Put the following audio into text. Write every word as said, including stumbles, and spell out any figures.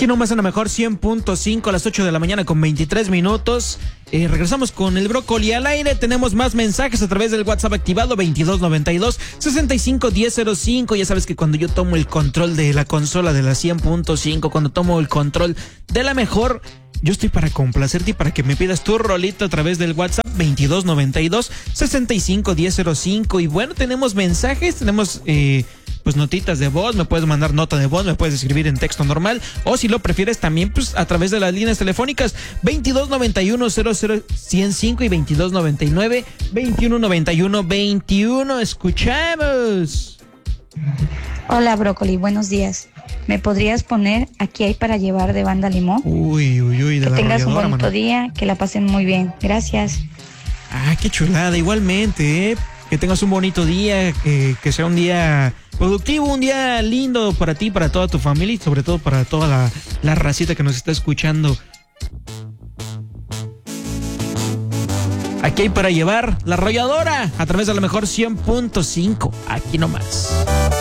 Aquí nomás en la mejor cien punto cinco a las ocho de la mañana con veintitrés minutos. Eh, regresamos con el brócoli al aire. Tenemos más mensajes a través del WhatsApp activado veintidós noventa y dos, sesenta y cinco diez cero cinco. Ya sabes que cuando yo tomo el control de la consola de la cien punto cinco, cuando tomo el control de la mejor, yo estoy para complacerte y para que me pidas tu rolito a través del WhatsApp veintidós noventa y dos, sesenta y cinco diez cero cinco. Y bueno, tenemos mensajes, tenemos eh, pues notitas de voz, me puedes mandar nota de voz, me puedes escribir en texto normal, o si lo prefieres también pues a través de las líneas telefónicas veintidós noventa y uno cero cero ciento cinco y veintidós noventa y nueve veintiuno noventa y uno veintiuno. Escuchamos. Hola Brócoli, buenos días. ¿Me podrías poner Aquí hay para llevar de Banda Limón? Uy, uy, uy, de que la tengas un arrolladora, bonito mano. día, que la pasen muy bien. Gracias. Ah, qué chulada, igualmente, ¿eh? Que tengas un bonito día, que, que sea un día productivo, un día lindo para ti, para toda tu familia y sobre todo para toda la, la racita que nos está escuchando. Aquí hay para llevar la arrolladora a través de la mejor cien punto cinco, aquí nomás.